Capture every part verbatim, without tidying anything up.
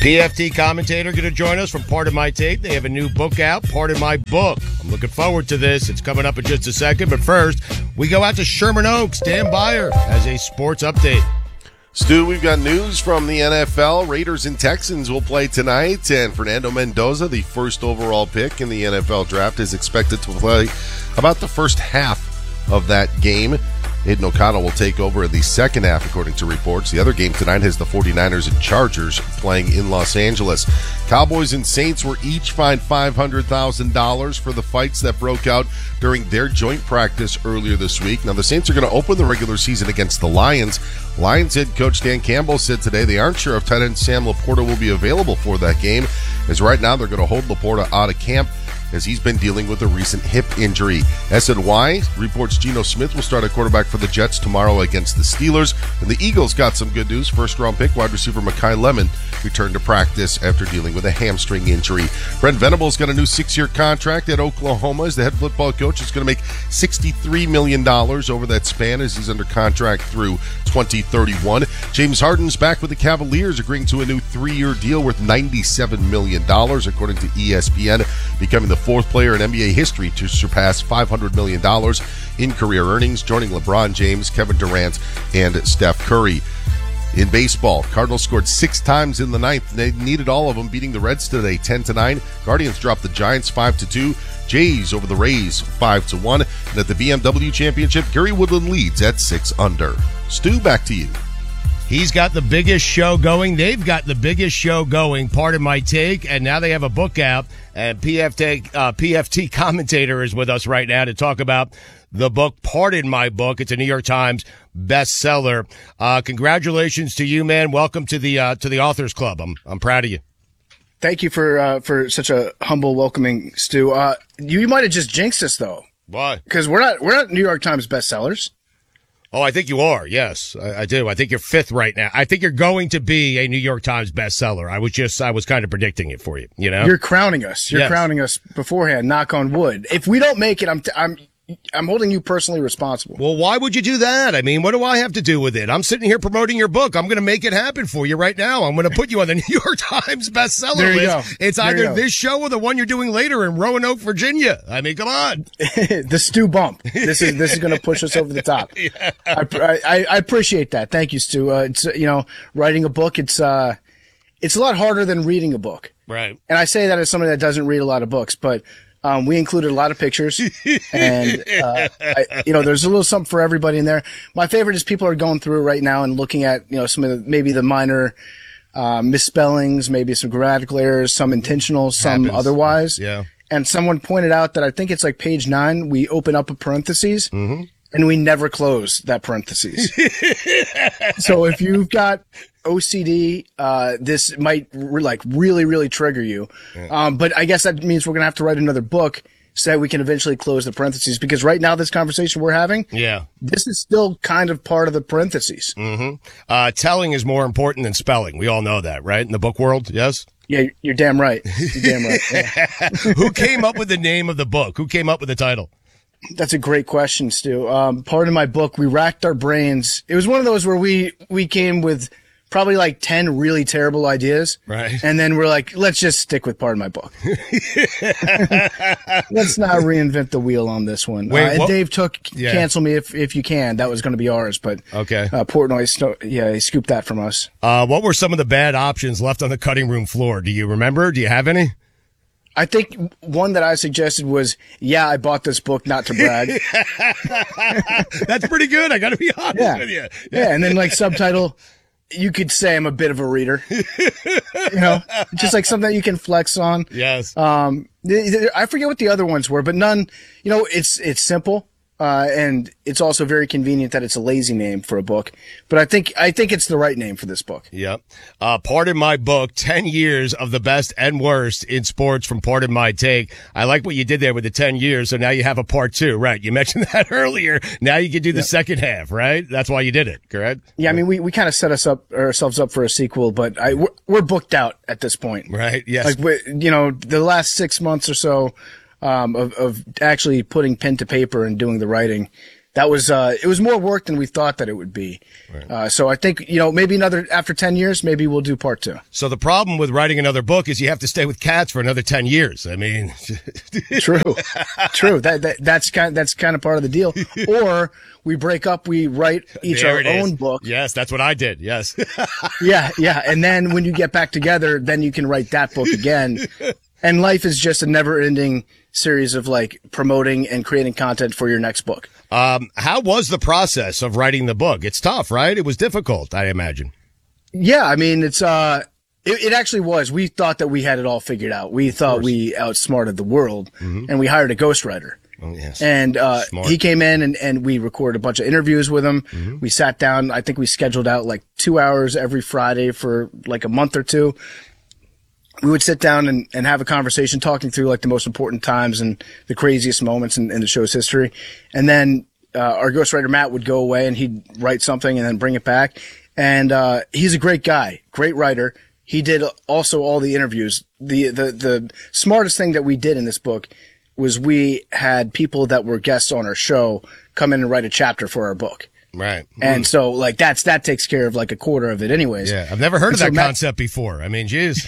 P F T commentator going to join us from Pardon My Take. They have a new book out, Pardon My Book. I'm looking forward to this. It's coming up in just a second. But first, we go out to Sherman Oaks. Dan Beyer has a sports update. Stu, we've got news from the N F L. Raiders and Texans will play tonight, and Fernando Mendoza, the first overall pick in the N F L draft, is expected to play about the first half of that game. Aiden O'Connell will take over in the second half, according to reports. The other game tonight has the 49ers and Chargers playing in Los Angeles. Cowboys and Saints were each fined five hundred thousand dollars for the fights that broke out during their joint practice earlier this week. Now, the Saints are going to open the regular season against the Lions. Lions head coach Dan Campbell said today they aren't sure if tight end Sam Laporta will be available for that game, as right now they're going to hold Laporta out of camp as he's been dealing with a recent hip injury. S N Y reports Geno Smith will start at quarterback for the Jets tomorrow against the Steelers. And the Eagles got some good news. First-round pick wide receiver Mekhi Lemon returned to practice after dealing with a hamstring injury. Brent Venables got a new six-year contract at Oklahoma as the head football coach. He's going to make sixty-three million dollars over that span as he's under contract through twenty thirty-one. James Harden's back with the Cavaliers, agreeing to a new three-year deal worth ninety-seven million dollars, according to E S P N, becoming the fourth player in N B A history to surpass five hundred million dollars in career earnings, joining LeBron James, Kevin Durant, and Steph Curry. In baseball, Cardinals scored six times in the ninth. They needed all of them, beating the Reds today ten to nine. Guardians dropped the Giants five to two. Jays over the Rays five to one. And at the B M W Championship, Gary Woodland leads at six under. Stu, back to you. He's got the biggest show going. They've got the biggest show going, Pardon My Take, and now they have a book out. And P F T, uh, P F T commentator is with us right now to talk about the book, Pardon My Book. It's a New York Times bestseller. Uh, congratulations to you, man. Welcome to the uh, to the Authors Club. I'm I'm proud of you. Thank you for uh, for such a humble welcoming, Stu. Uh, you might have just jinxed us, though. Why? Because we're not we're not New York Times bestsellers. Oh, I think you are. Yes, I, I do. I think you're fifth right now. I think you're going to be a New York Times bestseller. I was just, I was kind of predicting it for you. You know, you're crowning us. You're yes. crowning us beforehand. Knock on wood. If we don't make it, I'm, t- I'm, I'm holding you personally responsible. Well, why would you do that? I mean, what do I have to do with it? I'm sitting here promoting your book. I'm going to make it happen for you right now. I'm going to put you on the New York Times bestseller there you list. Go. It's there either this show or the one you're doing later in Roanoke, Virginia. I mean, come on. The Stu bump. This is this is going to push us over the top. Yeah. I, I, I appreciate that. Thank you, Stu. Uh, it's you know, writing a book. It's uh, it's a lot harder than reading a book. Right. And I say that as somebody that doesn't read a lot of books, but. Um, we included a lot of pictures and, uh, I, you know, there's a little something for everybody in there. My favorite is people are going through it right now and looking at, you know, some of the, maybe the minor, uh, misspellings, maybe some grammatical errors, some intentional, some Happens. Otherwise. Yeah. And someone pointed out that I think it's like page nine, we open up a parentheses mm-hmm. and we never close that parentheses. So if you've got O C D, uh, this might re- like really, really trigger you. Yeah. Um, but I guess that means we're going to have to write another book so that we can eventually close the parentheses, because right now this conversation we're having, yeah, this is still kind of part of the parentheses. Mm-hmm. Uh, telling is more important than spelling. We all know that, right? In the book world. Yes. Yeah. You're damn right. You're damn right. Yeah. Who came up with the name of the book? Who came up with the title? That's a great question, Stu. Um, part of my book, we racked our brains. It was one of those where we, we came with probably like ten really terrible ideas. Right. And then we're like, let's just stick with part of my book. Let's not reinvent the wheel on this one. Wait, uh, and what? Dave took, yeah. cancel me if, if you can. That was going to be ours, but, okay. uh, Portnoy, sto- yeah, he scooped that from us. Uh, what were some of the bad options left on the cutting room floor? Do you remember? Do you have any? I think one that I suggested was, yeah, I bought this book not to brag. That's pretty good. I got to be honest yeah. with you. Yeah. And then like subtitle, you could say I'm a bit of a reader, you know, just like something that you can flex on. Yes. Um, th- th- I forget what the other ones were, but none, you know, it's, it's simple. Uh, and it's also very convenient that it's a lazy name for a book, but I think, I think it's the right name for this book. Yep. Uh, Pardon My Book, ten years of the best and worst in sports from Pardon My Take. I like what you did there with the ten years. So now you have a part two, right? You mentioned that earlier. Now you can do the yep. second half, right? That's why you did it, correct? Yeah. I mean, we, we kind of set us up ourselves up for a sequel, but I, we're, we're booked out at this point. Right. Yes. Like, we, you know, the last six months or so, Um, of, of actually putting pen to paper and doing the writing. that was, uh, it was more work than we thought that it would be. Right. Uh, so I think, you know, maybe another, after ten years, maybe we'll do part two. So the problem with writing another book is you have to stay with cats for another ten years. I mean, true, true. That, that, that's kind, that's kind of part of the deal. Or we break up, we write each there our own is. book. Yes, that's what I did. Yes. yeah. Yeah. And then when you get back together, then you can write that book again. And life is just a never ending series of like promoting and creating content for your next book. Um, how was the process of writing the book? It's tough, right? It was difficult, I imagine. Yeah. I mean, it's, uh, it, it actually was. We thought that we had it all figured out. We thought we outsmarted the world mm-hmm. and we hired a ghostwriter. Oh, yes. And, uh, Smart. He came in and, and we recorded a bunch of interviews with him. Mm-hmm. We sat down. I think we scheduled out like two hours every Friday for like a month or two. We would sit down and, and have a conversation talking through like the most important times and the craziest moments in, in the show's history. And then, uh, our ghostwriter Matt would go away and he'd write something and then bring it back. And, uh, he's a great guy, great writer. He did also all the interviews. The, the, the smartest thing that we did in this book was we had people that were guests on our show come in and write a chapter for our book. Right. And mm. so like that's, that takes care of like a quarter of it anyways. Yeah. I've never heard and of so that Matt, concept before. I mean, geez,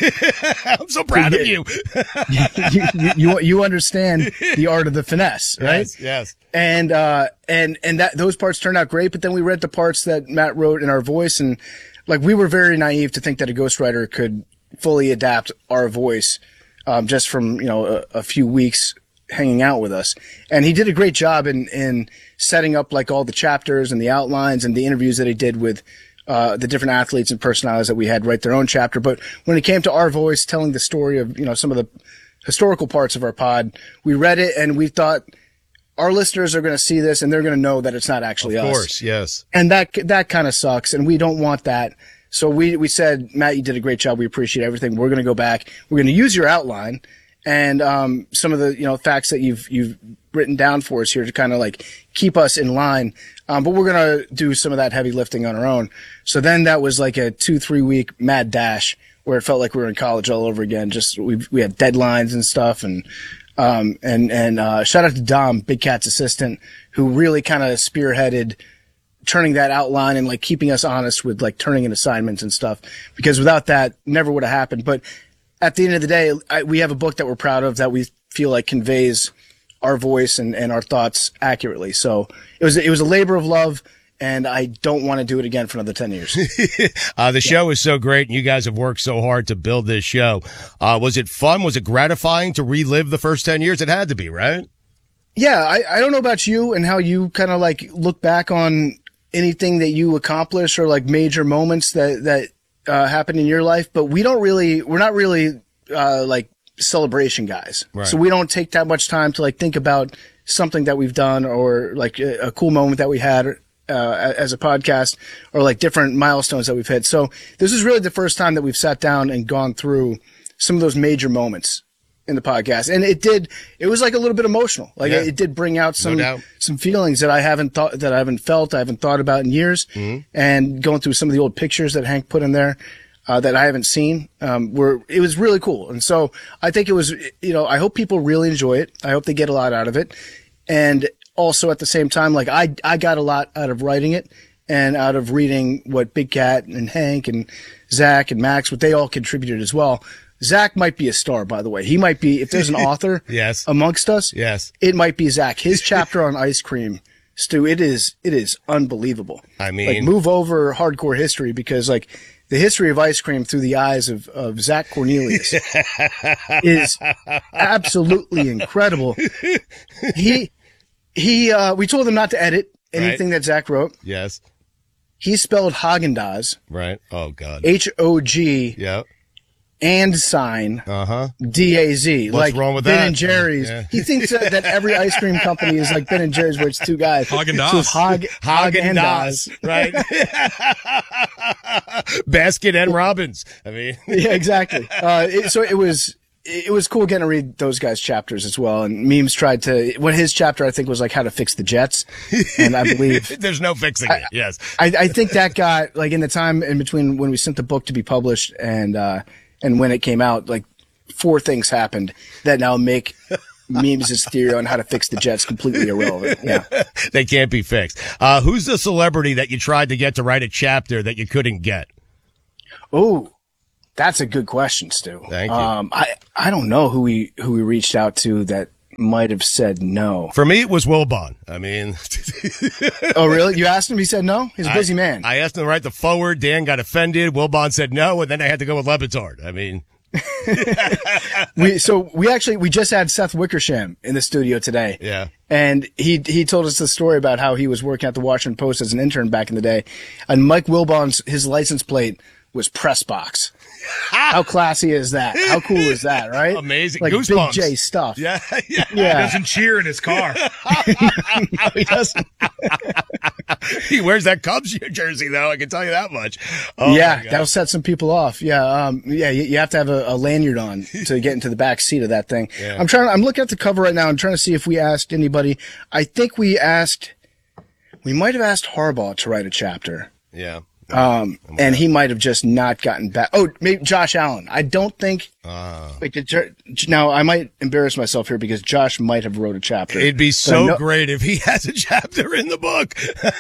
I'm so proud of you. you, you, you. You understand the art of the finesse, right? Yes. Yes. And, uh, and, and that, those parts turned out great, but then we read the parts that Matt wrote in our voice and like we were very naive to think that a ghostwriter could fully adapt our voice, um, just from, you know, a, a few weeks hanging out with us. And he did a great job in, in setting up like all the chapters and the outlines and the interviews that he did with, uh, the different athletes and personalities that we had write their own chapter. But when it came to our voice telling the story of, you know, some of the historical parts of our pod, we read it and we thought our listeners are going to see this and they're going to know that it's not actually us. Of course, yes. And that, that kind of sucks. And we don't want that. So we, we said, Matt, you did a great job. We appreciate everything. We're going to go back. We're going to use your outline and, um, some of the, you know, facts that you've, you've written down for us here to kind of like keep us in line. Um, but we're going to do some of that heavy lifting on our own. So then that was like a two, three week mad dash where it felt like we were in college all over again. Just we, we had deadlines and stuff. And, um, and, and, uh, shout out to Dom, Big Cat's assistant, who really kind of spearheaded turning that outline and like keeping us honest with like turning in assignments and stuff, because without that never would have happened. But at the end of the day, I, we have a book that we're proud of that we feel like conveys our voice and, and our thoughts accurately. So it was, it was a labor of love and I don't want to do it again for another ten years. uh, the show is so great and you guys have worked so hard to build this show. Uh, was it fun? Was it gratifying to relive the first ten years? It had to be, right? Yeah. I, I don't know about you and how you kind of like look back on anything that you accomplish or like major moments that, that, uh, happened in your life, but we don't really, we're not really, uh, like celebration guys. Right. So we don't take that much time to like think about something that we've done or like a, a cool moment that we had, uh, as a podcast or like different milestones that we've hit. So this is really the first time that we've sat down and gone through some of those major moments in the podcast. And it did, it was like a little bit emotional. Like yeah. it, it did bring out some, no some feelings that I haven't thought, that I haven't felt, I haven't thought about in years. Mm-hmm. And going through some of the old pictures that Hank put in there, uh, that I haven't seen, um, were, it was really cool. And so I think it was, you know, I hope people really enjoy it. I hope they get a lot out of it. And also at the same time, like I, I got a lot out of writing it and out of reading what Big Cat and Hank and Zach and Max, what they all contributed as well. Zach might be a star, by the way. He might be, if there's an author yes. amongst us, yes. it might be Zach. His chapter on ice cream, Stu, it is, it is unbelievable. I mean, like move over hardcore history because like the history of ice cream through the eyes of, of Zach Cornelius is absolutely incredible. He, he, uh, we told him not to edit anything right. that Zach wrote. Yes. He spelled Haagen-Dazs. Right. Oh God. H O G. Yep. And sign uh-huh. D A Z. What's like wrong with Ben that? and Jerry's. Yeah. He thinks that, that every ice cream company is like Ben and Jerry's where it's two guys. Haagen-Dazs. So Haag, Haagen-Dazs, right? Baskin and Robbins. I mean. Yeah, exactly. Uh, it, so it was, it was cool getting to read those guys' chapters as well. And Memes tried to, what his chapter I think was like how to fix the Jets. And I believe. There's no fixing I, it. Yes. I, I think that got like in the time in between when we sent the book to be published and, uh, and when it came out, like four things happened that now make memes his theory on how to fix the Jets completely irrelevant. Yeah. They can't be fixed. Uh, who's the celebrity that you tried to get to write a chapter that you couldn't get? Oh, that's a good question, Stu. Thank you. Um, I, I don't know who we, who we reached out to that might have said no. For me, it was Wilbon. I mean, oh, really? You asked him? He said no? He's a busy I, man. I asked him to write the forward. Dan got offended. Wilbon said no, and then I had to go with Lebitard. I mean, we so we actually we just had Seth Wickersham in the studio today. Yeah. And he he told us the story about how he was working at the Washington Post as an intern back in the day, and Mike Wilbon's his license plate was Press Box. How classy is that? How cool is that, right? Amazing. Like Goosebumps. Big J stuff. Yeah. Yeah. Yeah. He doesn't cheer in his car. No, he doesn't. He wears that Cubs jersey, though. I can tell you that much. Oh, yeah, that'll set some people off. Yeah, um, yeah, you, you have to have a, a lanyard on to get into the back seat of that thing. Yeah. I'm trying. I'm looking at the cover right now. I'm trying to see if we asked anybody. I think we asked. We might have asked Harbaugh to write a chapter. Yeah. Um, and he might have just not gotten back. Oh, maybe Josh Allen. I don't think. Uh, Wait, did, Jo- now I might embarrass myself here because Josh might have wrote a chapter. It'd be But so no- great if he has a chapter in the book.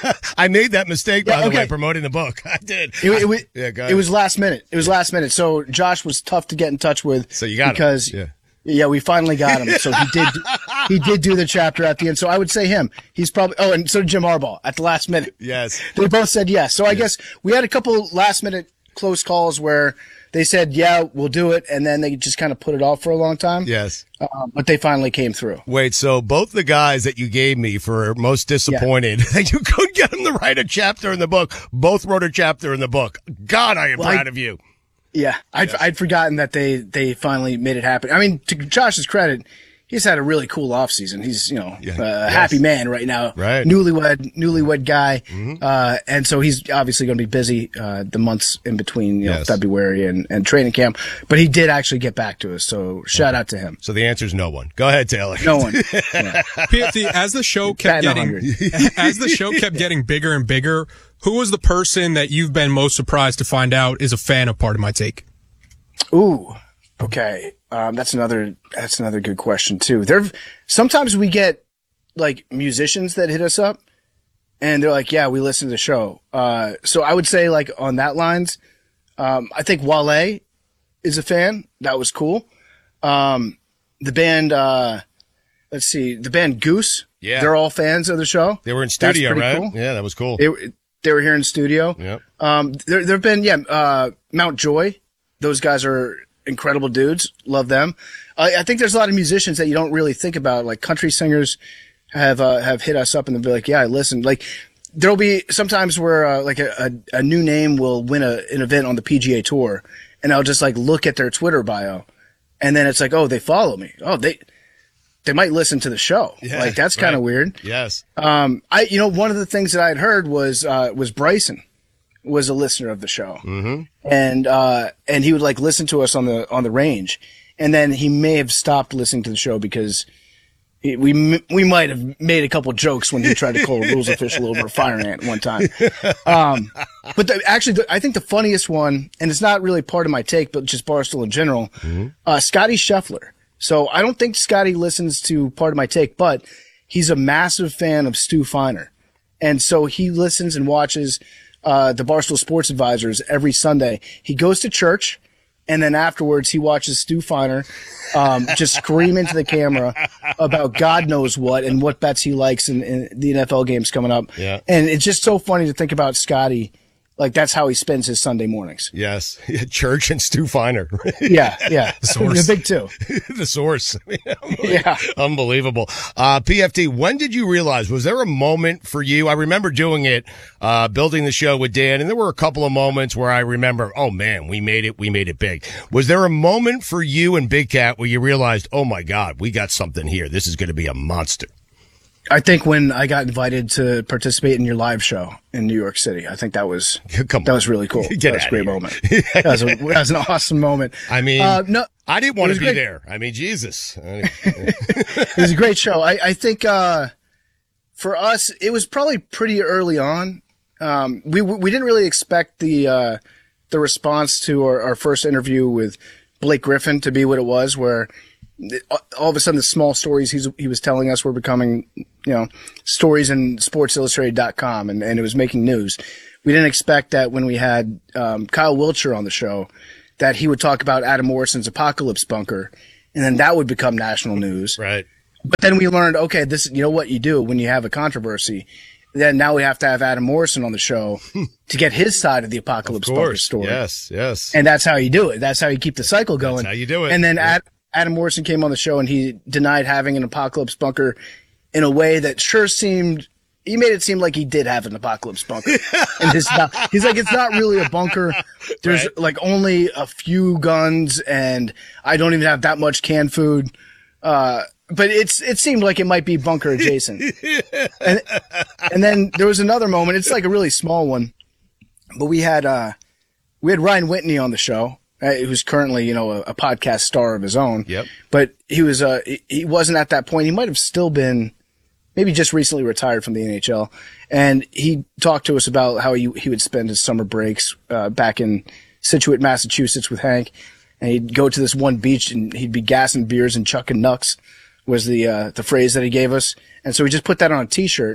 I made that mistake, by Yeah, the okay. way, promoting the book. I did. It, it, was- Yeah, go ahead. it was last minute. It was last minute. So Josh was tough to get in touch with. So you got him. because Yeah. yeah, we finally got him. So he did. He did do the chapter at the end. So I would say him. He's probably. Oh, and so did Jim Harbaugh at the last minute. Yes. They both said yes. So I guess we had a couple last minute close calls where they said, yeah, we'll do it. And then they just kind of put it off for a long time. Yes. Um, but they finally came through. Wait, so both the guys that you gave me for most disappointed that you couldn't get them to write a chapter in the book, both wrote a chapter in the book. God, I am Well, I- proud of you. Yeah. I'd, I'd forgotten that they, they finally made it happen. I mean, to Josh's credit, he's had a really cool offseason. He's, you know, Yeah. a Yes. happy man right now. Right. Newlywed, newlywed guy. Uh, and so he's obviously going to be busy, uh, the months in between, you know, Yes. February and, and training camp. But he did actually get back to us. So shout out to him. So the answer is no one. Go ahead, Taylor. No one. Yeah. P F T, as the show kept Batting getting, as the show kept getting bigger and bigger, who was the person that you've been most surprised to find out is a fan of Part of My Take? Ooh. Okay. Um, that's another, that's another good question too. There, sometimes we get like musicians that hit us up and they're like, yeah, we listen to the show. Uh, so I would say like on that lines, um, I think Wale is a fan. That was cool. Um, the band, uh, let's see, the band Goose. Yeah. They're all fans of the show. They were in That's studio, pretty right? cool. Yeah, that was cool. They, they were here in studio. Yep. Um, there, there've been, yeah, uh, Mount Joy. Those guys are incredible dudes. Love them. I, I think there's a lot of musicians that you don't really think about. Like country singers have, uh, have hit us up and they'll be like, yeah, I listened. Like there'll be sometimes where, uh, like a, a, a new name will win a, an event on the P G A Tour and I'll just like look at their Twitter bio and then it's like, oh, they follow me. Oh, they, they might listen to the show. Yeah, like that's kind of right. weird. Yes. Um, I, you know, one of the things that I had heard was, uh, was Bryson was a listener of the show. Mm-hmm. And, uh, and he would like listen to us on the, on the range. And then he may have stopped listening to the show because he, we, we might have made a couple jokes when he tried to call a rules official over a fire ant one time. Um, but the, actually, the, I think the funniest one, and it's not really part of my take, but just Barstool in general, mm-hmm. uh, Scotty Scheffler. So I don't think Scotty listens to Part of My Take, but he's a massive fan of Stu Feiner. And so he listens and watches uh the Barstool Sports Advisors every Sunday. He goes to church and then afterwards he watches Stu Feiner um just scream into the camera about God knows what and what bets he likes in, in the N F L games coming up. Yeah. And it's just so funny to think about Scotty. Like that's how he spends his Sunday mornings. Yes. Church and Stu Feiner. Yeah, yeah. The source. The big two. The source. Yeah. Unbelievable. Uh, P F T, when did you realize, was there a moment for you? I remember doing it, uh, building the show with Dan, and there were a couple of moments where I remember, oh man, we made it, we made it big. Was there a moment for you and Big Cat where you realized, oh my God, we got something here. This is going to be a monster? I think when I got invited to participate in your live show in New York City, I think that was Come that on. was really cool. Get that was a outta great here. moment. That was, a, that was an awesome moment. I mean, uh, no, I didn't want it to was be great. there. I mean, Jesus. It was a great show. I, I think uh, for us, it was probably pretty early on. Um, we we didn't really expect the uh, the response to our, our first interview with Blake Griffin to be what it was, where all of a sudden the small stories he's, he was telling us were becoming, you know, stories in sports illustrated dot com, and, and it was making news. We didn't expect that when we had um, Kyle Wiltshire on the show that he would talk about Adam Morrison's Apocalypse Bunker, and then that would become national news. Right. But then we learned, okay, this, you know what you do when you have a controversy. Then now we have to have Adam Morrison on the show to get his side of the Apocalypse Of Bunker course. story. Yes, yes. And that's how you do it. That's how you keep the cycle going. That's how you do it. And then Yeah. Ad, Adam Morrison came on the show and he denied having an Apocalypse Bunker in a way that sure seemed, he made it seem like he did have an Apocalypse Bunker. And his, he's like, it's not really a bunker. There's Right. like only a few guns and I don't even have that much canned food. Uh, but it's, it seemed like it might be bunker adjacent. and, and then there was another moment. It's like a really small one, but we had, uh, we had Ryan Whitney on the show, uh, who's currently, you know, a, a podcast star of his own. Yep. But he was, uh, he, he wasn't at that point. He might have still been maybe just recently retired from the N H L. And he talked to us about how he, he would spend his summer breaks, uh, back in Situate, Massachusetts with Hank. And he'd go to this one beach and he'd be gassing beers and chucking knucks was the, uh, the phrase that he gave us. And so we just put that on a t-shirt.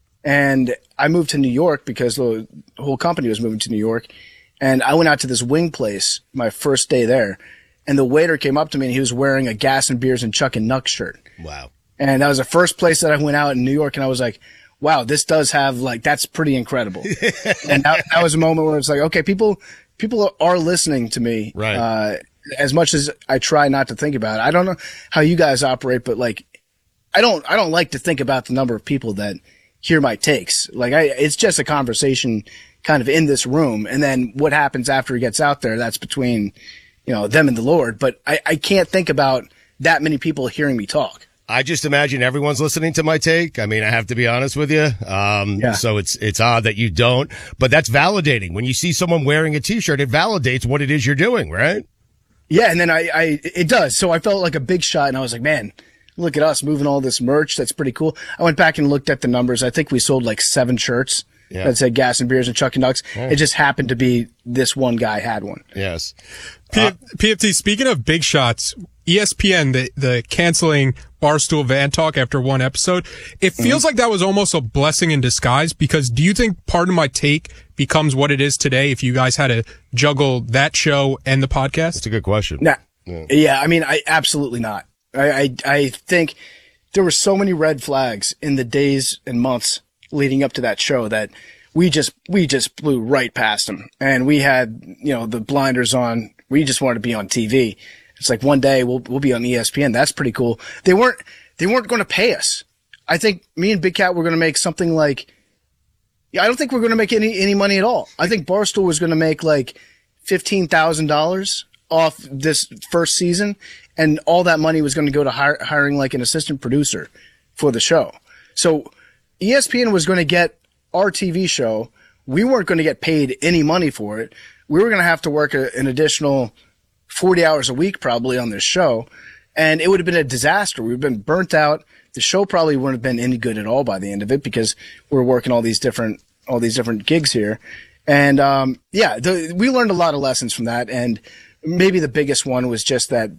And I moved to New York because the whole company was moving to New York. And I went out to this wing place my first day there. And the waiter came up to me and he was wearing a gas and beers and chucking knucks shirt. Wow. And that was the first place that I went out in New York. And I was like, wow, this does have like, that's pretty incredible. And that, that was a moment where it's like, okay, people, people are listening to me. Right. Uh, as much as I try not to think about it. I don't know how you guys operate, but like, I don't, I don't like to think about the number of people that hear my takes. Like I, it's just a conversation kind of in this room. And then what happens after it gets out there, that's between, you know, them and the Lord. But I, I can't think about that many people hearing me talk. I just imagine everyone's listening to my take. I mean, I have to be honest with you. Um, Yeah. so it's, it's odd that you don't, but that's validating. When you see someone wearing a t-shirt, it validates what it is you're doing, right? Yeah. And then I, I, it does. So I felt like a big shot and I was like, man, look at us moving all this merch. That's pretty cool. I went back and looked at the numbers. I think we sold like seven shirts Yeah. that said gas and beers and chucking ducks. It just happened to be this one guy had one. Yes. P- Uh, P F T, speaking of big shots, E S P N, the, the canceling Barstool Van Talk after one episode, it feels like that was almost a blessing in disguise because do you think Pardon My Take becomes what it is today if you guys had to juggle that show and the podcast? That's a good question. Nah, yeah, I mean, I absolutely not. I, I, I think there were so many red flags in the days and months leading up to that show that we just, we just blew right past them. And we had, you know, the blinders on. We just wanted to be on T V. It's like one day we'll, we'll be on E S P N. That's pretty cool. They weren't, they weren't going to pay us. I think me and Big Cat were going to make something like, yeah, I don't think we're going to make any, any money at all. I think Barstool was going to make like fifteen thousand dollars off this first season. And all that money was going to go to hire, hiring like an assistant producer for the show. So E S P N was going to get our T V show. We weren't going to get paid any money for it. We were going to have to work a, an additional forty hours a week probably on this show. And it would have been a disaster. We've been burnt out. The show probably wouldn't have been any good at all by the end of it because we're working all these different, all these different gigs here. And, um, yeah, the, we learned a lot of lessons from that. And maybe the biggest one was just that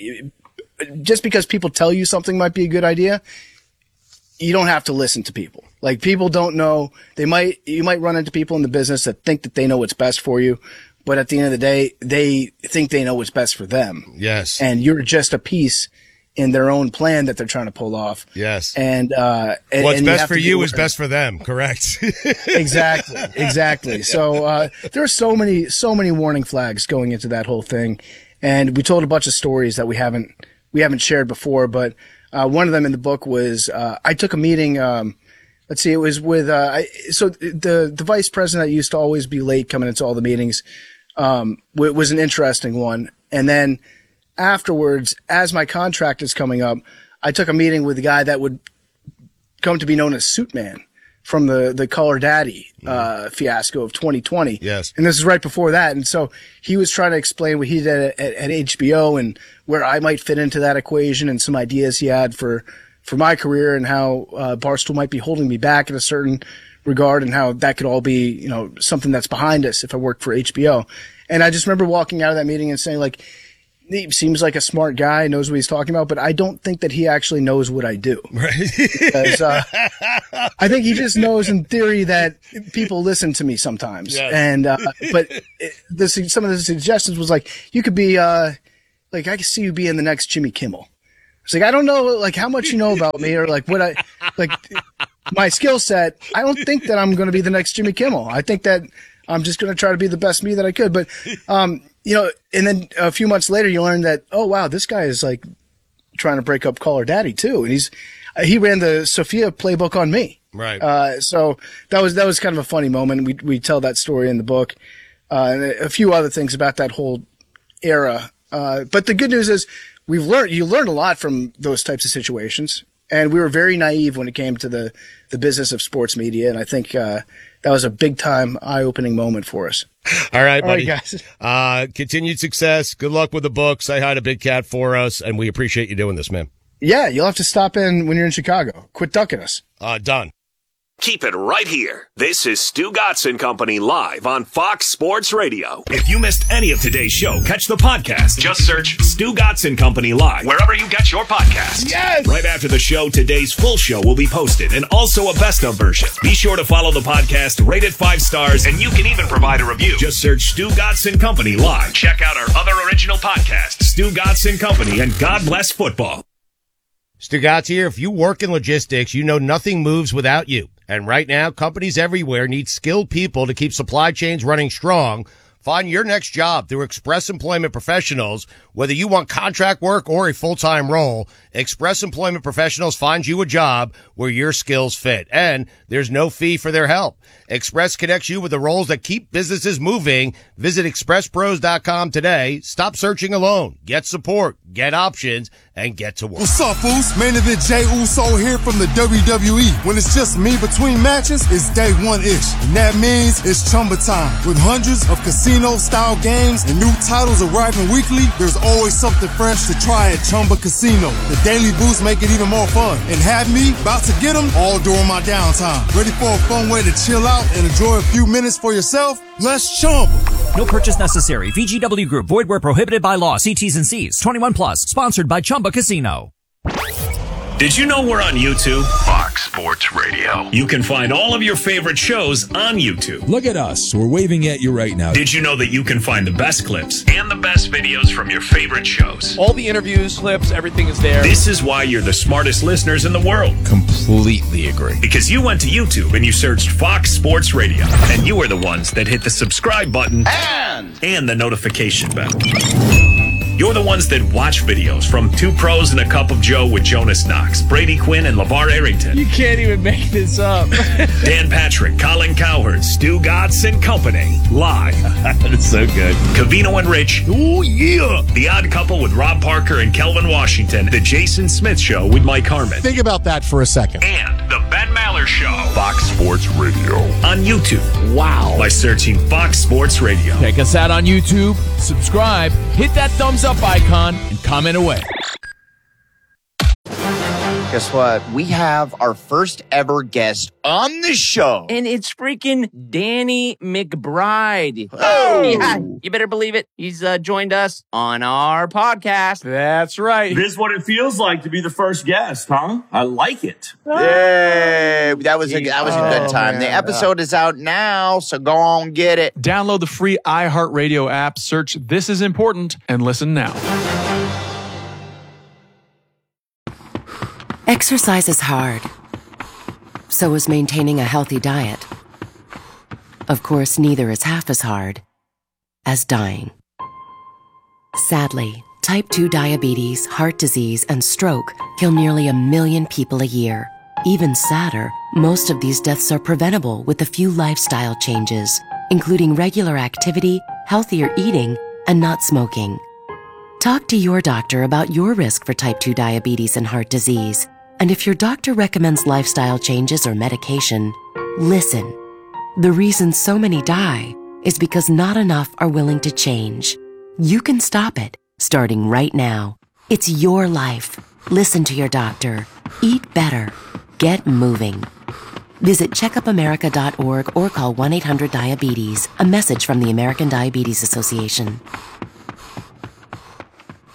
just because people tell you something might be a good idea, you don't have to listen to people. Like people don't know, they might, you might run into people in the business that think that they know what's best for you. But at the end of the day, they think they know what's best for them. Yes. And you're just a piece in their own plan that they're trying to pull off. Yes. And, uh, and, What's and you best have for to you be is aware. best for them. Correct. Exactly. Exactly. So, uh, there are so many, so many warning flags going into that whole thing. And we told a bunch of stories that we haven't, we haven't shared before, but, uh, one of them in the book was, uh, I took a meeting, um, let's see, it was with, uh, I, so the, the vice president that used to always be late coming into all the meetings, um, w- was an interesting one. And then afterwards, as my contract is coming up, I took a meeting with the guy that would come to be known as Suit Man from the, the Call Her Daddy, uh, fiasco of twenty twenty. Yes. And this is right before that. And so he was trying to explain what he did at, at, at H B O and where I might fit into that equation and some ideas he had for, for my career and how, uh, Barstool might be holding me back in a certain regard and how that could all be, you know, something that's behind us if I worked for H B O. And I just remember walking out of that meeting and saying like, he seems like a smart guy, knows what he's talking about, but I don't think that he actually knows what I do. Right. Because, uh, I think he just knows in theory that people listen to me sometimes. Yes. And, uh, but it, the, some of the suggestions was like, you could be, uh, like, I could see you being the next Jimmy Kimmel. It's like, I don't know, like, how much you know about me or like what I, like, my skill set. I don't think that I'm going to be the next Jimmy Kimmel. I think that I'm just going to try to be the best me that I could. But, um, you know, and then a few months later, you learn that, oh, wow, this guy is like trying to break up Call Her Daddy too. And he's, he ran the Sophia playbook on me. Right. Uh, so that was, that was kind of a funny moment. We, we tell that story in the book, uh, and a few other things about that whole era. Uh, but the good news is we've learned, you learn a lot from those types of situations. And we were very naive when it came to the, the business of sports media. And I think, uh, that was a big time eye opening moment for us. All right, All buddy. right, guys. Uh, continued success. Good luck with the book. Say hi to Big Cat for us. And we appreciate you doing this, man. Yeah. You'll have to stop in when you're in Chicago. Quit ducking us. Uh, done. Keep it right here. This is Stu Gotson Company live on Fox Sports Radio. If you missed any of today's show, catch the podcast. Just search Stu Gotson Company live wherever you get your podcasts. Yes! Right after the show, today's full show will be posted and also a best of version. Be sure to follow the podcast, rate it five stars, and you can even provide a review. Just search Stu Gotson Company live. Check out our other original podcasts, Stu Gotson Company and God Bless Football. Stu Gotz here. If you work in logistics, you know nothing moves without you. And right now, companies everywhere need skilled people to keep supply chains running strong. Find your next job through Express Employment Professionals. Whether you want contract work or a full-time role, Express Employment Professionals finds you a job where your skills fit. And there's no fee for their help. Express connects you with the roles that keep businesses moving. Visit express pros dot com today. Stop searching alone. Get support, get options, and get to work. What's up, fools? Main event Jay Uso here from the W W E. When it's just me between matches, it's day one-ish. And that means it's Chumba time. With hundreds of casino-style games and new titles arriving weekly, there's always something fresh to try at Chumba Casino. The daily boosts make it even more fun. And have me about to get them all during my downtime. Ready for a fun way to chill out and enjoy a few minutes for yourself? Let's Chumba. No purchase necessary. V G W Group. Void where prohibited by law. See T's and C's. twenty-one plus. Sponsored by Chumba Casino. Did you know we're on YouTube? Fox Sports Radio. You can find all of your favorite shows on YouTube. Look at us. We're waving at you right now. Did you know that you can find the best clips and the best videos from your favorite shows? All the interviews, clips, everything is there. This is why you're the smartest listeners in the world. Completely agree. Because you went to YouTube and you searched Fox Sports Radio. And you are the ones that hit the subscribe button and, and the notification bell. You're the ones that watch videos from Two Pros and a Cup of Joe with Jonas Knox, Brady Quinn, and LeVar Arrington. You can't even make this up. Dan Patrick, Colin Cowherd, Stu Gotz and Company, live. That's so good. Covino and Rich. Oh, yeah. The Odd Couple with Rob Parker and Kelvin Washington. The Jason Smith Show with Mike Harmon. Think about that for a second. And the Ben Maller Show. Fox Sports Radio. On YouTube. Wow. By searching Fox Sports Radio. Check us out on YouTube. Subscribe. Hit that thumbs up icon and comment away. Guess what? We have our first ever guest on the show. And it's freaking Danny McBride. Oh! Yeah, you better believe it. He's uh, joined us on our podcast. That's right. This is what it feels like to be the first guest, huh? I like it. Yay! That was a, that was a good Oh, time. man. The episode is out now, so go on get it. Download the free iHeartRadio app, search This Is Important, and listen now. Exercise is hard. So is maintaining a healthy diet. Of course, neither is half as hard as dying. Sadly, type two diabetes, heart disease, and stroke kill nearly a million people a year. Even sadder, most of these deaths are preventable with a few lifestyle changes, including regular activity, healthier eating, and not smoking. Talk to your doctor about your risk for type two diabetes and heart disease. And if your doctor recommends lifestyle changes or medication, listen. The reason so many die is because not enough are willing to change. You can stop it, starting right now. It's your life. Listen to your doctor. Eat better. Get moving. Visit checkup america dot org or call one eight hundred diabetes. A message from the American Diabetes Association.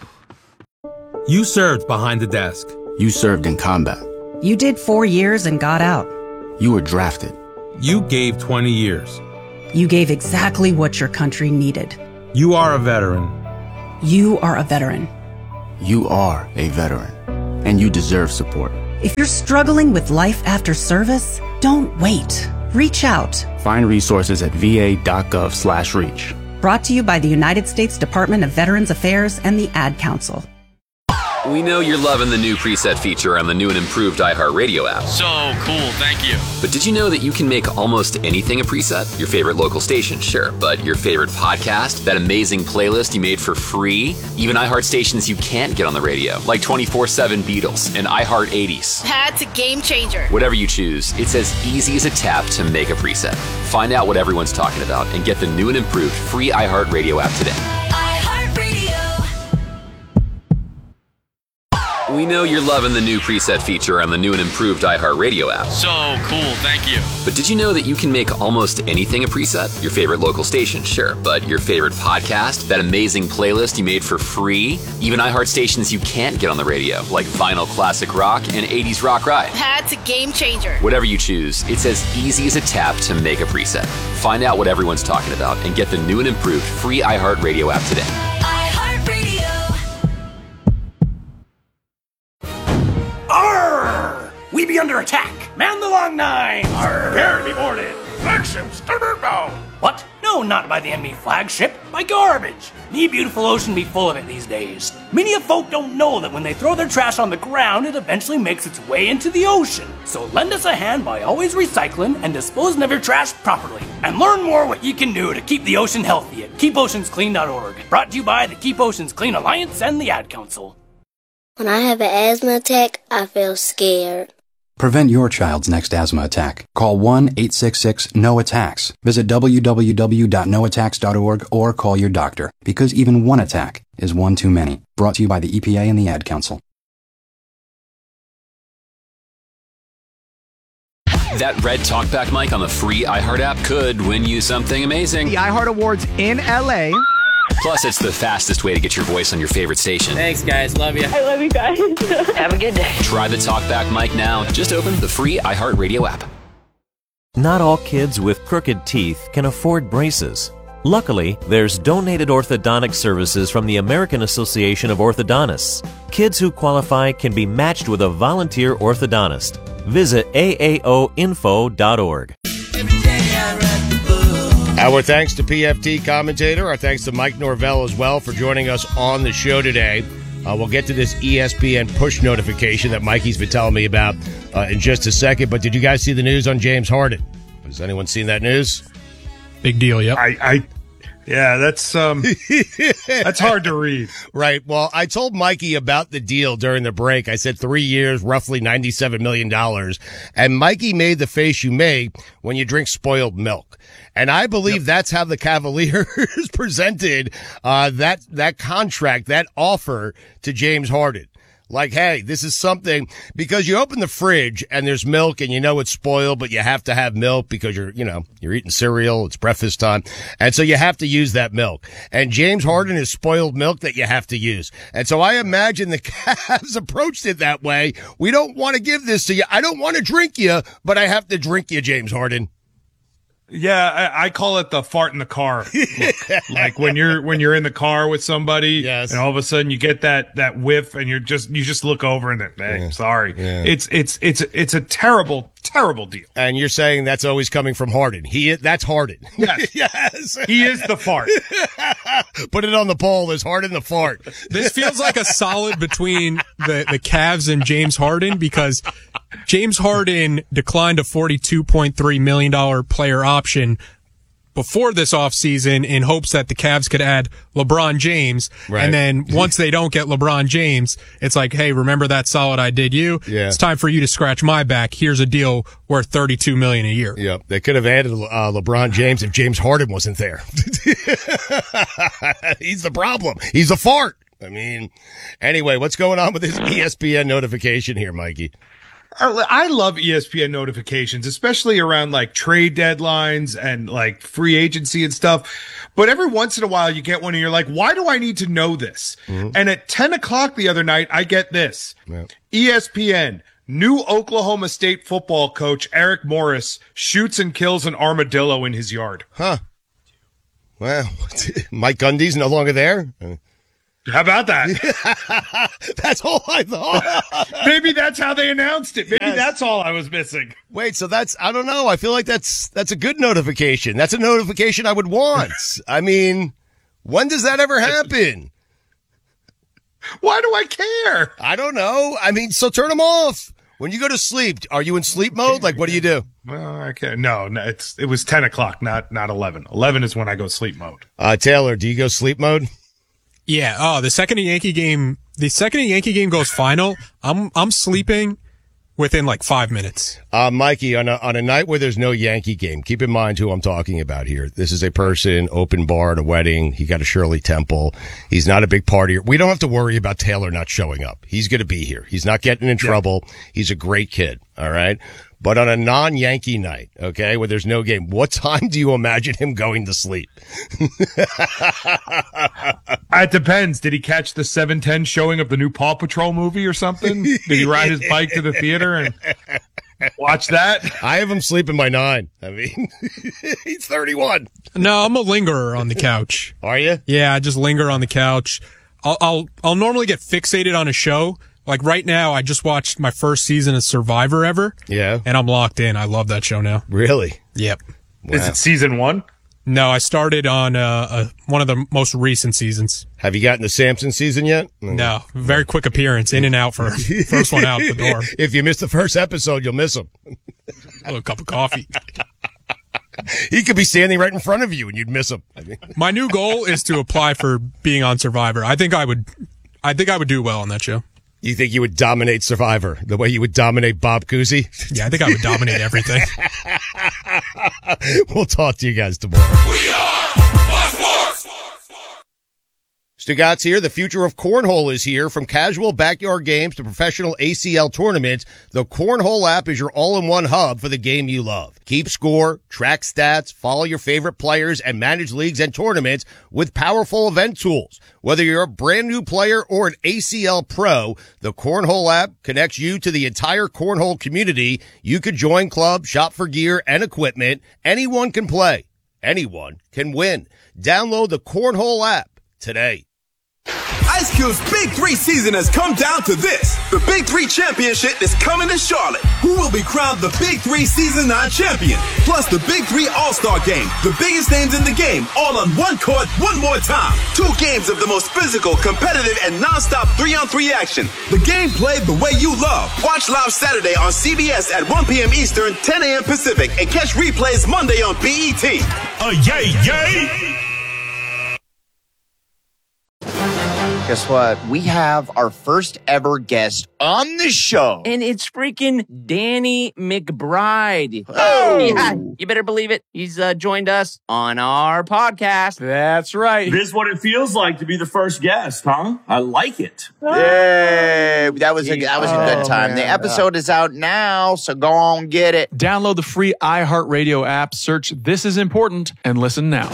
You served behind the desk. You served in combat. You did four years and got out. You were drafted. You gave twenty years. You gave exactly what your country needed. You are a veteran. You are a veteran. You are a veteran, and you deserve support. If you're struggling with life after service, don't wait. Reach out. Find resources at va.gov slash reach. Brought to you by the United States Department of Veterans Affairs and the Ad Council. We know you're loving the new preset feature on the new and improved iHeartRadio app. So cool, thank you. But did you know that you can make almost anything a preset? Your favorite local station, sure, but your favorite podcast, that amazing playlist you made for free, even iHeart stations you can't get on the radio, like twenty-four seven Beatles and iHeart eighties. That's a game changer. Whatever you choose, it's as easy as a tap to make a preset. Find out what everyone's talking about and get the new and improved free iHeartRadio app today. We know you're loving the new preset feature on the new and improved iHeartRadio app. So cool, thank you. But did you know that you can make almost anything a preset? Your favorite local station, sure, but your favorite podcast, that amazing playlist you made for free, even iHeart stations you can't get on the radio, like Vinyl Classic Rock and eighties Rock Ride. That's a game changer. Whatever you choose, it's as easy as a tap to make a preset. Find out what everyone's talking about and get the new and improved free iHeartRadio app today. We be under attack. Man the long nine. Prepare to be boarded. Flagship starboard bow. What? No, not by the enemy flagship. By garbage. Me beautiful ocean be full of it these days. Many of folk don't know that when they throw their trash on the ground, it eventually makes its way into the ocean. So lend us a hand by always recycling and disposing of your trash properly. And learn more what you can do to keep the ocean healthy at keep oceans clean dot org. Brought to you by the Keep Oceans Clean Alliance and the Ad Council. When I have an asthma attack, I feel scared. Prevent your child's next asthma attack. Call one eight six six N O attacks. Visit w w w dot no attacks dot org or call your doctor, because even one attack is one too many. Brought to you by the E P A and the Ad Council. That red talkback mic on the free iHeart app could win you something amazing. The iHeart Awards in L A. Plus, it's the fastest way to get your voice on your favorite station. Thanks, guys. Love you. I love you guys. Have a good day. Try the talkback mic now. Just open the free iHeartRadio app. Not all kids with crooked teeth can afford braces. Luckily, there's donated orthodontic services from the American Association of Orthodontists. Kids who qualify can be matched with a volunteer orthodontist. Visit A A O info dot org. Our thanks to P F T commentator. Our thanks to Mike Norvell as well for joining us on the show today. Uh, we'll get to this E S P N push notification that Mikey's been telling me about uh, in just a second. But did you guys see the news on James Harden? Has anyone seen that news? Big deal, yep. I, I yeah, that's um, that's hard to read. Right. Well, I told Mikey about the deal during the break. I said three years, roughly ninety-seven million dollars. And Mikey made the face you make when you drink spoiled milk. And I believe yep. that's how the Cavaliers presented uh, that that contract, that offer to James Harden. Like, hey, this is something, because you open the fridge and there's milk and you know it's spoiled, but you have to have milk because you're, you know, you're eating cereal. It's breakfast time. And so you have to use that milk. And James Harden is spoiled milk that you have to use. And so I imagine the Cavs approached it that way. We don't want to give this to you. I don't want to drink you, but I have to drink you, James Harden. Yeah, I, I call it the fart in the car look. Like when you're when you're in the car with somebody, yes. and all of a sudden you get that that whiff, and you're just you just look over and think, hey, yeah. sorry, yeah. it's it's it's it's a terrible terrible deal. And you're saying that's always coming from Harden. He is, that's Harden. Yes, yes, he is the fart. Put it on the poll. Is Harden the fart? This feels like a solid between the the Cavs and James Harden, because James Harden declined a forty-two point three million dollars player option before this offseason in hopes that the Cavs could add LeBron James. Right. And then once they don't get LeBron James, it's like, hey, remember that solid I did you? Yeah. It's time for you to scratch my back. Here's a deal worth thirty-two million dollars a year. Yep. They could have added uh, LeBron James if James Harden wasn't there. He's the problem. He's a fart. I mean, anyway, what's going on with this E S P N notification here, Mikey? I love E S P N notifications, especially around like trade deadlines and like free agency and stuff. But every once in a while you get one and you're like, why do I need to know this? Mm-hmm. And at ten o'clock the other night, I get this. Yeah. E S P N, new Oklahoma State football coach Eric Morris shoots and kills an armadillo in his yard. Huh. Well, Mike Gundy's no longer there. How about that? That's all I thought. Maybe that's how they announced it. Maybe Yes. that's all I was missing. Wait, so that's, I don't know. I feel like that's, that's a good notification. That's a notification I would want. I mean, when does that ever happen? Why do I care? I don't know. I mean, so turn them off. When you go to sleep, are you in sleep mode? Like, what do you do? Well, I can't. No, no, it's, it was ten o'clock, not, not eleven. eleven is when I go sleep mode. Uh, Taylor, do you go sleep mode? Yeah. Oh, the second a Yankee game, the second a Yankee game goes final, I'm I'm sleeping within like five minutes. Uh, Mikey, on a on a night where there's no Yankee game, keep in mind who I'm talking about here. This is a person, open bar at a wedding. He got a Shirley Temple. He's not a big partier. We don't have to worry about Taylor not showing up. He's going to be here. He's not getting in trouble. Yeah. He's a great kid. All right. But on a non-Yankee night, okay, where there's no game, what time do you imagine him going to sleep? It depends. Did he catch the seven ten showing of the new Paw Patrol movie or something? Did he ride his bike to the theater and watch that? I have him sleeping by nine. I mean, he's thirty-one. No, I'm a lingerer on the couch. Are you? Yeah, I just linger on the couch. I'll, I'll, I'll normally get fixated on a show. Like right now, I just watched my first season of Survivor ever. Yeah. And I'm locked in. I love that show now. Really? Yep. Wow. Is it season one? No, I started on uh, uh, one of the most recent seasons. Have you gotten the Samson season yet? No. Very quick appearance, in and out for first one out the door. If you miss the first episode, you'll miss him. A little cup of coffee. He could be standing right in front of you and you'd miss him. I mean. My new goal is to apply for being on Survivor. I think I would, I think I would do well on that show. You think you would dominate Survivor the way you would dominate Bob Cousy? Yeah, I think I would dominate everything. We'll talk to you guys tomorrow. We are Sports. Stugatz here. The future of cornhole is here. From casual backyard games to professional A C L tournaments, the Cornhole app is your all-in-one hub for the game you love. Keep score, track stats, follow your favorite players, and manage leagues and tournaments with powerful event tools. Whether you're a brand new player or an A C L pro, the Cornhole app connects you to the entire cornhole community. You could join clubs, shop for gear and equipment. Anyone can play. Anyone can win. Download the Cornhole app today. Ice Cube's Big Three season has come down to this. The Big Three Championship is coming to Charlotte. Who will be crowned the Big Three Season nine champion? Plus the Big Three All-Star Game. The biggest names in the game, all on one court, one more time. Two games of the most physical, competitive, and non-stop three-on-three action. The game played the way you love. Watch live Saturday on C B S at one p.m. Eastern, ten a.m. Pacific, and catch replays Monday on B E T. Uh, yay, yay! Guess what? We have our first ever guest on the show. And it's freaking Danny McBride. Oh! Yeah, you better believe it. He's uh, joined us on our podcast. That's right. This is what it feels like to be the first guest, huh? I like it. Yay! That was a, that was a good Oh, time. man. The episode is out now, so go on get it. Download the free iHeartRadio app, search This Is Important, and listen now.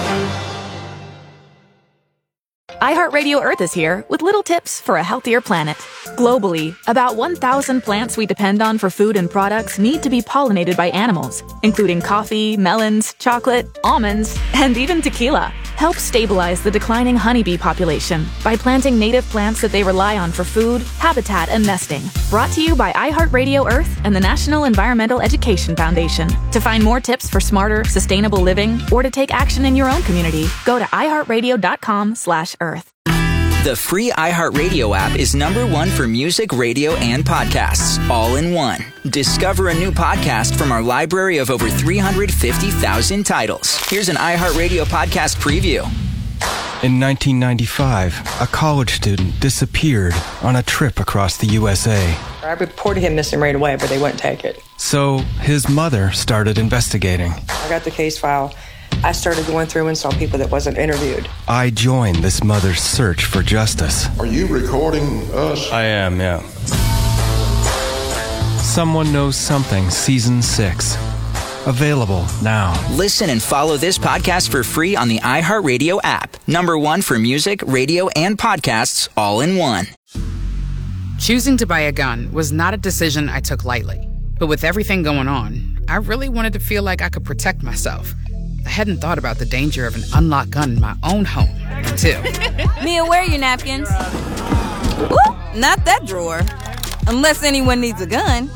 iHeartRadio Earth is here with little tips for a healthier planet. Globally, about one thousand plants we depend on for food and products need to be pollinated by animals, including coffee, melons, chocolate, almonds, and even tequila. Help stabilize the declining honeybee population by planting native plants that they rely on for food, habitat, and nesting. Brought to you by iHeartRadio Earth and the National Environmental Education Foundation. To find more tips for smarter, sustainable living, or to take action in your own community, go to iHeartRadio.com slash Earth. The free iHeartRadio app is number one for music, radio, and podcasts, all in one. Discover a new podcast from our library of over three hundred fifty thousand titles. Here's an iHeartRadio podcast preview. In nineteen ninety-five, a college student disappeared on a trip across the U S A. I reported him missing right away, but they wouldn't take it. So his mother started investigating. I got the case file. I started going through and saw people that wasn't interviewed. I joined this mother's search for justice. Are you recording us? I am, yeah. Someone Knows Something Season six. Available now. Listen and follow this podcast for free on the iHeartRadio app. Number one for music, radio, and podcasts all in one. Choosing to buy a gun was not a decision I took lightly. But with everything going on, I really wanted to feel like I could protect myself. I hadn't thought about the danger of an unlocked gun in my own home until... Mia, where are your napkins? Ooh, not that drawer. Unless anyone needs a gun.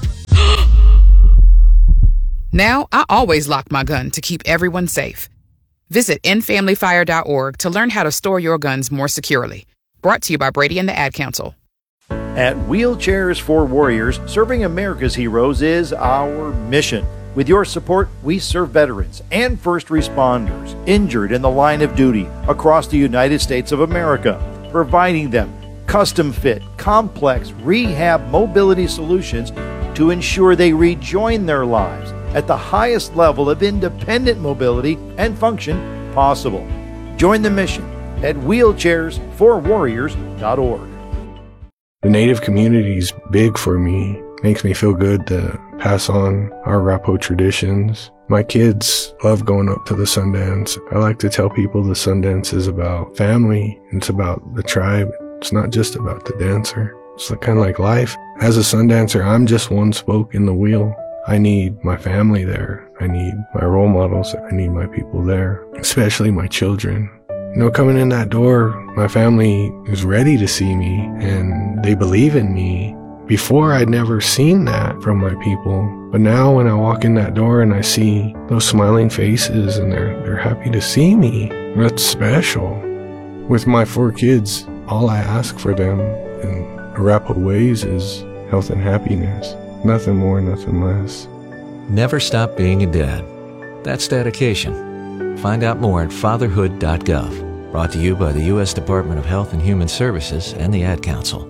Now, I always lock my gun to keep everyone safe. Visit end family fire dot org to learn how to store your guns more securely. Brought to you by Brady and the Ad Council. At Wheelchairs for Warriors, serving America's heroes is our mission. With your support, we serve veterans and first responders injured in the line of duty across the United States of America, providing them custom-fit, complex rehab mobility solutions to ensure they rejoin their lives at the highest level of independent mobility and function possible. Join the mission at wheelchairs for warriors dot org. The Native community is big for me. Makes me feel good to pass on our Arapaho traditions. My kids love going up to the Sundance. I like to tell people the Sundance is about family. It's about the tribe. It's not just about the dancer. It's kind of like life. As a Sundancer, I'm just one spoke in the wheel. I need my family there. I need my role models. I need my people there, especially my children. You know, coming in that door, my family is ready to see me and they believe in me. Before, I'd never seen that from my people. But now when I walk in that door and I see those smiling faces and they're, they're happy to see me, that's special. With my four kids, all I ask for them in Arapaho ways is health and happiness. Nothing more, nothing less. Never stop being a dad. That's dedication. Find out more at fatherhood dot gov. Brought to you by the U S Department of Health and Human Services and the Ad Council.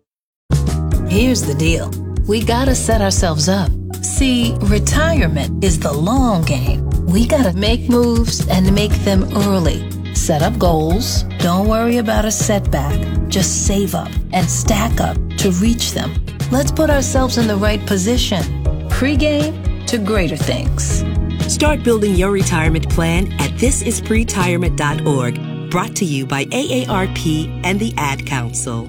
Here's the deal. We gotta set ourselves up. See, retirement is the long game. We gotta make moves and make them early. Set up goals. Don't worry about a setback. Just save up and stack up to reach them. Let's put ourselves in the right position. Pre-game to greater things. Start building your retirement plan at this is pretirement dot org. Brought to you by A A R P and the Ad Council.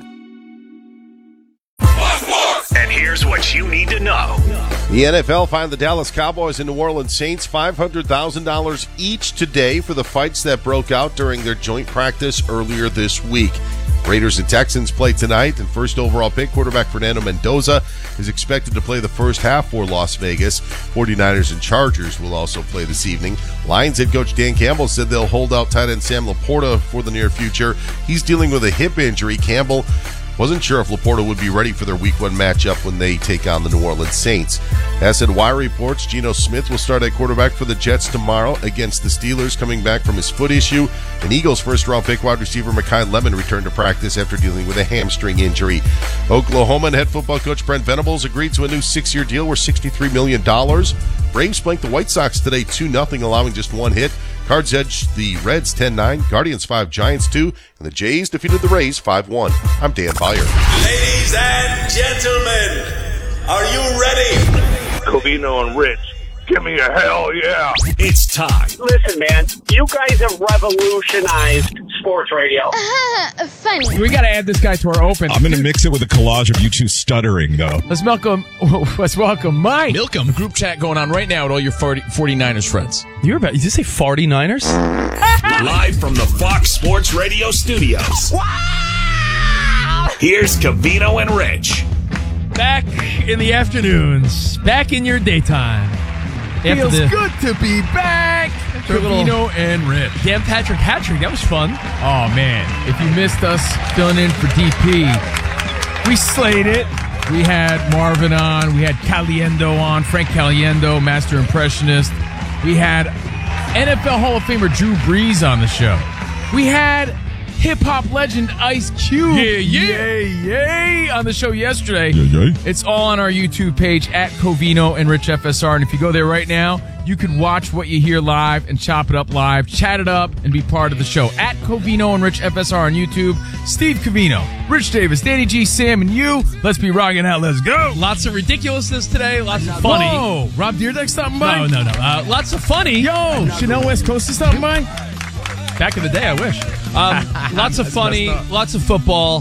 And here's what you need to know. The N F L fined the Dallas Cowboys and New Orleans Saints five hundred thousand dollars each today for the fights that broke out during their joint practice earlier this week. Raiders and Texans play tonight, and first overall pick quarterback Fernando Mendoza is expected to play the first half for Las Vegas. forty-niners and Chargers will also play this evening. Lions head coach Dan Campbell said they'll hold out tight end Sam Laporta for the near future. He's dealing with a hip injury. Campbell wasn't sure if Laporta would be ready for their week one matchup when they take on the New Orleans Saints. As said Wire reports, Geno Smith will start at quarterback for the Jets tomorrow against the Steelers, coming back from his foot issue. And Eagles first-round pick wide receiver Mekhi Lemon returned to practice after dealing with a hamstring injury. Oklahoma and head football coach Brent Venables agreed to a new six-year deal worth sixty-three million dollars. Braves blanked the White Sox today two nothing, allowing just one hit. Cards edged the Reds ten nine, Guardians five, Giants two, and the Jays defeated the Rays five one. I'm Dan Beyer. Ladies and gentlemen, are you ready? Covino and Rich, give me a hell yeah. It's time. Listen, man, you guys have revolutionized sports radio. Uh, funny. We got to add this guy to our open. I'm going to mix it with a collage of you two stuttering, though. Let's welcome, let's welcome Mike. Milcom. Group chat going on right now with all your forty-niners friends. You're about, did you say forty-niners? Live from the Fox Sports Radio studios. Wow! Here's Covino and Rich. Back in the afternoons. Back in your daytime. Feels the, good to be back. Covino and Rich. Dan Patrick Hattrick. That was fun. Oh, man. If you missed us filling in for D P, we slayed it. We had Marvin on. We had Caliendo on. Frank Caliendo, master impressionist. We had N F L Hall of Famer Drew Brees on the show. We had hip-hop legend Ice Cube. Yeah, yeah. Yay, yay, on the show yesterday. Yeah, yeah. It's all on our YouTube page at Covino and Rich F S R. And if you go there right now, you can watch what you hear live and chop it up live, chat it up, and be part of the show. At Covino and Rich F S R on YouTube. Steve Covino, Rich Davis, Danny G, Sam, and you. Let's be rocking out. Let's go. Lots of ridiculously today, lots of funny. Whoa, Rob Deerdeck stopping by? No, no, no. Uh, lots of funny. Yo, Chanel West Coast is stopping by? Back in the day, I wish. Um, lots of funny, lots of football,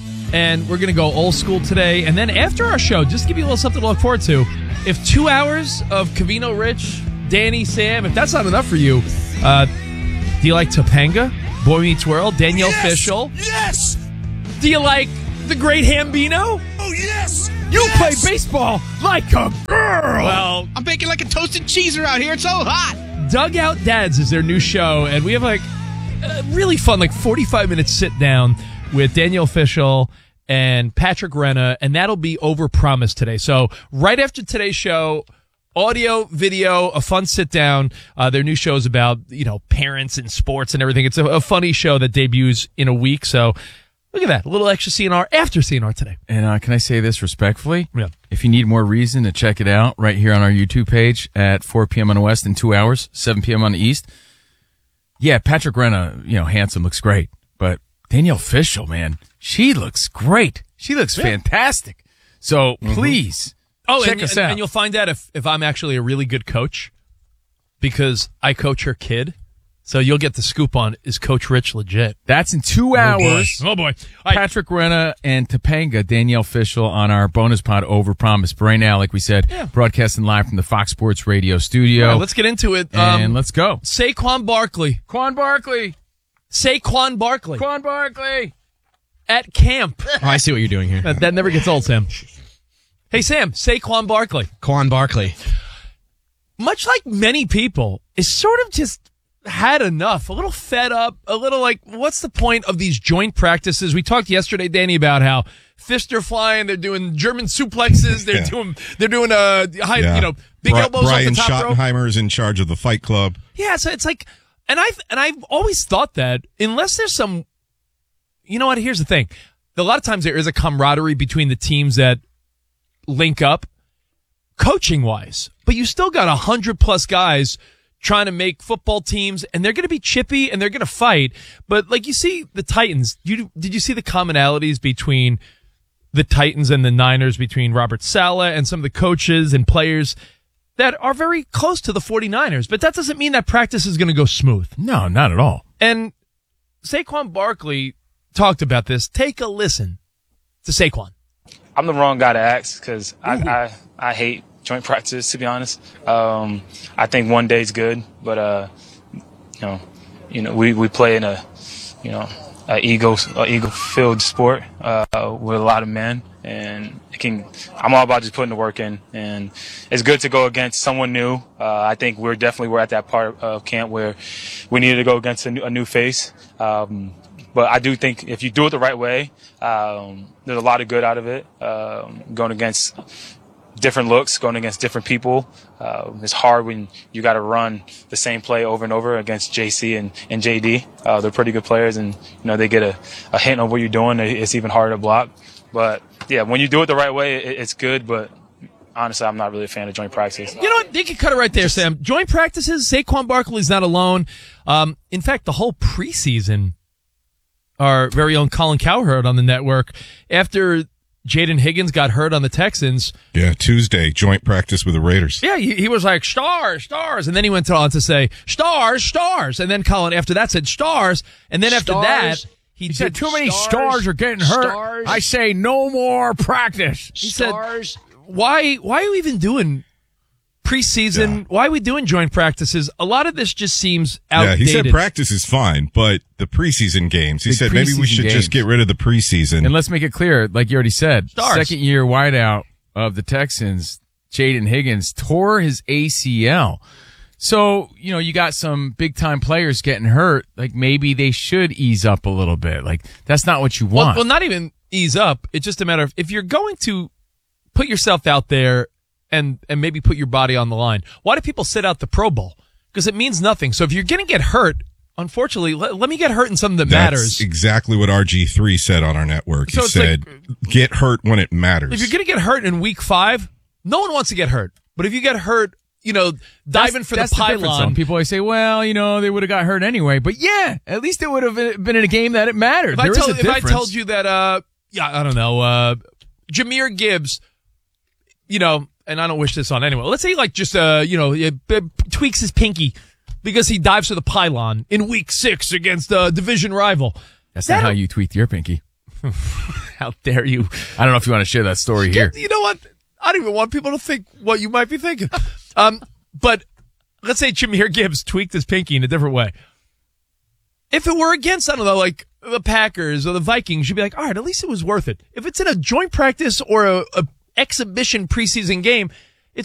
and we're going to go old school today. And then after our show, just to give you a little something to look forward to, if two hours of Covino, Rich, Danny, Sam, if that's not enough for you, uh, do you like Topanga, Boy Meets World, Danielle Yes! Fishel? Yes! Do you like the great Hambino? Oh, yes! You Yes! play baseball like a girl. Well, I'm baking like a toasted cheeser out here. It's so hot. Dugout Dads is their new show, and we have like a really fun, like forty-five minute sit down with Danielle Fishel and Patrick Renna, and that'll be overpromised today. So right after today's show, audio, video, a fun sit down. Uh, their new show is about, you know, parents and sports and everything. It's a, a funny show that debuts in a week. So look at that, a little extra C N R after C N R today. And uh, can I say this respectfully? Yeah. If you need more reason to check it out, right here on our YouTube page at four p.m. on the West in two hours, seven p.m. on the East. Yeah, Patrick Renna, you know, handsome, looks great. But Danielle Fishel, man, she looks great. She looks Yeah. fantastic. So please, Oh, check and, us and, out. and you'll find out if, if I'm actually a really good coach because I coach her kid. So you'll get the scoop on, is Coach Rich legit? That's in two Oh, hours. boy. Oh, boy. All right. Patrick Renna and Topanga, Danielle Fishel on our bonus pod Overpromise. But right now, like we said, Yeah. broadcasting live from the Fox Sports Radio studio. All right, let's get into it. and Um, let's go. Saquon Barkley. Quan Barkley. Saquon Barkley. Quan Barkley. At camp. Oh, I see what you're doing here. That, that never gets old, Sam. Hey, Sam, Saquon Barkley. Quan Barkley. Much like many people, is sort of just had enough, a little fed up, a little like, what's the point of these joint practices? We talked yesterday, Danny, about how fists are flying, they're doing German suplexes, they're Yeah. doing, they're doing, uh, high, Yeah. you know, big Bri- elbows Brian off the top rope. Schottenheimer is in charge of the Fight Club. Yeah, so it's like, and I've, and I've always thought that unless there's some, you know what, here's the thing. A lot of times there is a camaraderie between the teams that link up coaching wise, but you still got a hundred plus guys trying to make football teams, and they're going to be chippy and they're going to fight. But like you see the Titans, you did you see the commonalities between the Titans and the Niners, between Robert Saleh and some of the coaches and players that are very close to the 49ers, but that doesn't mean that practice is going to go smooth. No, not at all. And Saquon Barkley talked about this. Take a listen to Saquon. I'm the wrong guy to ask because I, I I hate joint practice, to be honest. Um, I think one day's good, but uh, you know, you know, we, we play in a you know a ego a ego filled sport uh, with a lot of men, and it can. I'm all about just putting the work in, and it's good to go against someone new. Uh, I think we're definitely we're at that part of camp where we needed to go against a new, a new face. Um, But I do think if you do it the right way, um, there's a lot of good out of it. Um, going against different looks, going against different people. Uh, it's hard when you got to run the same play over and over against J C and, and J D. Uh, they're pretty good players, and you know they get a, a hint of what you're doing. It's even harder to block. But yeah, when you do it the right way, it, it's good. But honestly, I'm not really a fan of joint practice. You know what? You can cut it right there, Sam. Joint practices, Saquon Barkley's not alone. Um, in fact, the whole preseason, our very own Colin Cowherd on the network, after Jaden Higgins got hurt on the Texans. Yeah, Tuesday, joint practice with the Raiders. Yeah, he, he was like, stars, stars. And then he went on to say, stars, stars. And then Colin, after that, said stars. And then after Stars. that, he, He did said too many stars, stars are getting hurt. Stars. I say no more practice. He said, why, why are we even doing preseason? Yeah. Why are we doing joint practices? A lot of this just seems outdated. Yeah, he said practice is fine, but the preseason games, he The said maybe we should preseason just games. get rid of the preseason. And let's make it clear, like you already said, Stars. second year wideout of the Texans, Jaden Higgins, tore his A C L. So, you know, you got some big time players getting hurt. Like maybe they should ease up a little bit. Like that's not what you Well, want. well, not even ease up. It's just a matter of if you're going to put yourself out there and, and maybe put your body on the line. Why do people sit out the Pro Bowl? Because it means nothing. So if you're going to get hurt, unfortunately, let, let me get hurt in something that That's matters. exactly what R G three said on our network. He So it's said, get hurt when it matters. If you're going to get hurt in week five, no one wants to get hurt. But if you get hurt, you know, diving That's- for that's the difference, pylon. though. People always say, well, you know, they would have got hurt anyway. But yeah, at least it would have been in a game that it mattered. If, There I, is tell, a if I difference. told you that, uh, yeah, I don't know, uh, Jahmyr Gibbs, you know, and I don't wish this on anyone. Let's say like just, uh, you know, it, it tweaks his pinky because he dives for the pylon in week six against a division rival. That's not how you tweak your pinky. How dare you? I don't know if you want to share that story here. You know what? I don't even want people to think what you might be thinking. Um, but let's say Jahmyr Gibbs tweaked his pinky in a different way. If it were against, I don't know, like the Packers or the Vikings, you'd be like, all right, at least it was worth it. If it's in a joint practice or a, a exhibition preseason game,